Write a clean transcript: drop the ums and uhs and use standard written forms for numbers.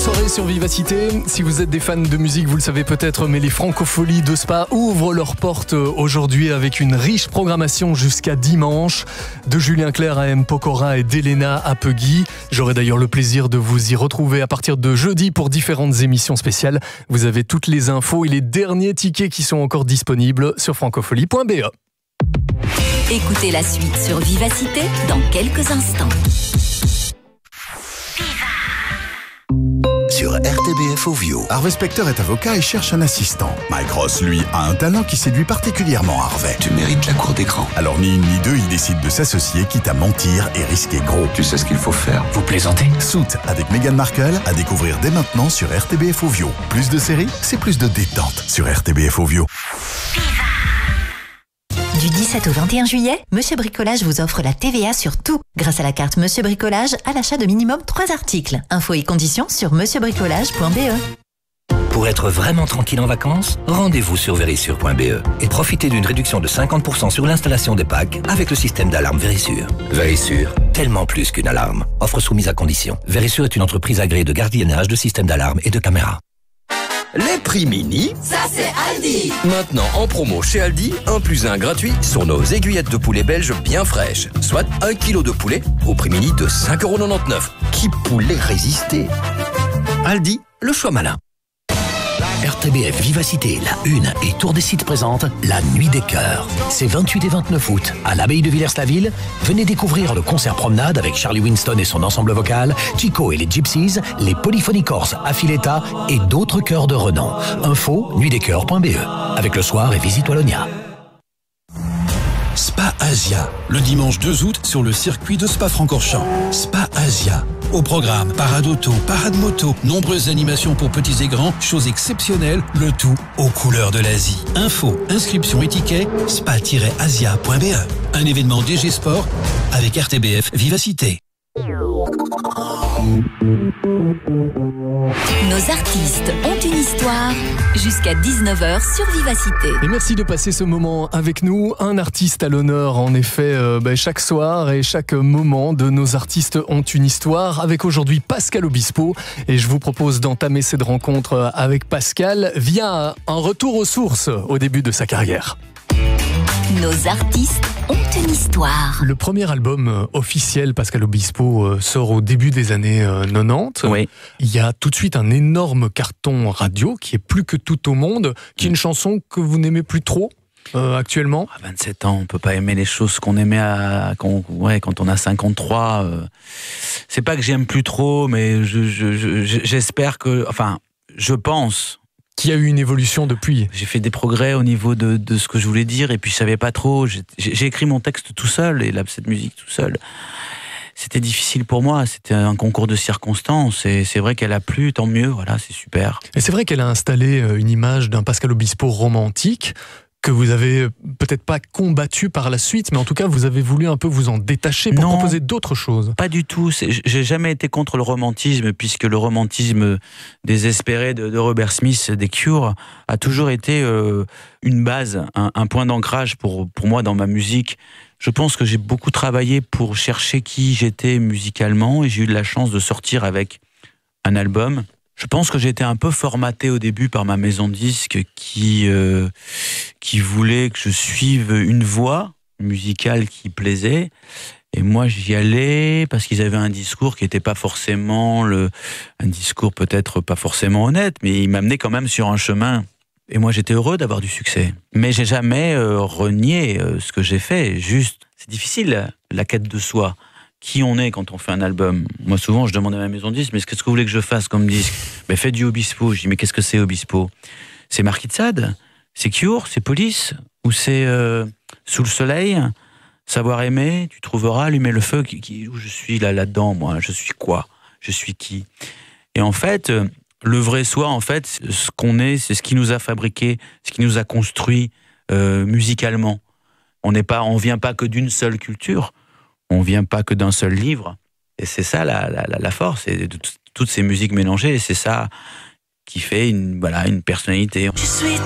soirée sur Vivacité. Si vous êtes des fans de musique, vous le savez peut-être, mais les Francopholies de Spa ouvrent leurs portes aujourd'hui avec une riche programmation jusqu'à dimanche. De Julien Clerc à M. Pokora et d'Elena à Peggy. J'aurai d'ailleurs le plaisir de vous y retrouver à partir de jeudi pour différentes émissions spéciales. Vous avez toutes les infos et les derniers tickets qui sont encore disponibles sur francofolie.be. Écoutez la suite sur Vivacité dans quelques instants. Sur RTBF Ovio. Harvey Specter est avocat et cherche un assistant. Mike Ross, lui, a un talent qui séduit particulièrement Harvey. Tu mérites la cour d'écran. Alors ni une ni deux, ils décident de s'associer, quitte à mentir et risquer gros. Tu sais ce qu'il faut faire. Vous plaisantez? Suits avec Meghan Markle à découvrir dès maintenant sur RTBF Ovio. Plus de séries, c'est plus de détente sur RTBF Ovio. Du 17 au 21 juillet, Monsieur Bricolage vous offre la TVA sur tout. Grâce à la carte Monsieur Bricolage, à l'achat de minimum 3 articles. Infos et conditions sur monsieurbricolage.be. Pour être vraiment tranquille en vacances, rendez-vous sur Verisure.be et profitez d'une réduction de 50% sur l'installation des packs avec le système d'alarme Verisure. Verisure, tellement plus qu'une alarme. Offre soumise à condition. Verisure est une entreprise agréée de gardiennage, de systèmes d'alarme et de caméras. Les prix mini, Ça c'est Aldi. maintenant en promo chez Aldi, 1 + 1 gratuit sur nos aiguillettes de poulet belge bien fraîches. Soit 1 kg de poulet au prix mini de 5,99 €. Qui pourrait résister? Aldi, le choix malin. RTBF Vivacité, la Une et Tour des Sites présente la Nuit des Cœurs. C'est 28 et 29 août à l'abbaye de Villers-la-Ville. Venez découvrir le concert promenade avec Charlie Winston et son ensemble vocal, Chico et les Gypsies, les Polyphonies Corses Affiletta et d'autres chœurs de renom. Info nuitdescoeurs.be avec le soir et Visite Wallonia. Spa Asia, le dimanche 2 août sur le circuit de Spa-Francorchamps. Spa Asia. Au programme, parade auto, parade moto, nombreuses animations pour petits et grands, choses exceptionnelles, le tout aux couleurs de l'Asie. Info, inscription et ticket, spa-asia.be. Un événement DG Sport avec RTBF Vivacité. Nos artistes ont une histoire jusqu'à 19h sur Vivacité. Et merci de passer ce moment avec nous. Un artiste à l'honneur, en effet, chaque soir et chaque moment de nos artistes ont une histoire. Avec aujourd'hui Pascal Obispo. Et je vous propose d'entamer cette rencontre avec Pascal via un retour aux sources au début de sa carrière. Nos artistes ont une histoire. Le premier album officiel, Pascal Obispo, sort au début des années 90. Oui. Il y a tout de suite un énorme carton radio qui est Plus que tout au monde, qui est une chanson que vous n'aimez plus trop actuellement. À 27 ans, on peut pas aimer les choses qu'on aimait quand on a 53. C'est pas que j'aime plus trop, mais j'espère que... Enfin, je pense... Qui a eu une évolution depuis. J'ai fait des progrès au niveau de ce que je voulais dire, et puis je savais pas trop. J'ai écrit mon texte tout seul, et là, cette musique tout seul. C'était difficile pour moi, c'était un concours de circonstances, et c'est vrai qu'elle a plu, tant mieux, voilà, c'est super. Et c'est vrai qu'elle a installé une image d'un Pascal Obispo romantique, que vous avez peut-être pas combattu par la suite, mais en tout cas, vous avez voulu un peu vous en détacher pour proposer d'autres choses. Pas du tout. J'ai jamais été contre le romantisme, puisque le romantisme désespéré de Robert Smith, des Cure, a toujours été une base, un point d'ancrage pour moi dans ma musique. Je pense que j'ai beaucoup travaillé pour chercher qui j'étais musicalement, et j'ai eu de la chance de sortir avec un album. Je pense que j'étais un peu formaté au début par ma maison de disques qui voulait que je suive une voie musicale qui plaisait. Et moi, j'y allais parce qu'ils avaient un discours qui n'était pas forcément un discours peut-être pas forcément honnête, mais ils m'amenaient quand même sur un chemin. Et moi, j'étais heureux d'avoir du succès. Mais j'ai jamais renié ce que j'ai fait. Juste, c'est difficile, la quête de soi. Qui on est quand on fait un album. Moi, souvent, je demande à ma maison de disques, mais qu'est-ce que vous voulez que je fasse comme disque? Mais faites du Obispo. Je dis, mais qu'est-ce que c'est Obispo? C'est Marquis de Sade? C'est Cure? C'est Police? Ou c'est Sous le soleil? Savoir aimer? Tu trouveras, allumer le feu? Où je suis là-dedans, moi? Je suis quoi? Je suis qui? Et en fait, le vrai soi, en fait, ce qu'on est, c'est ce qui nous a fabriqué, ce qui nous a construit musicalement. On vient pas que d'une seule culture. On vient pas que d'un seul livre, et c'est ça la force, et de toutes ces musiques mélangées, et c'est ça qui fait une personnalité. Je suis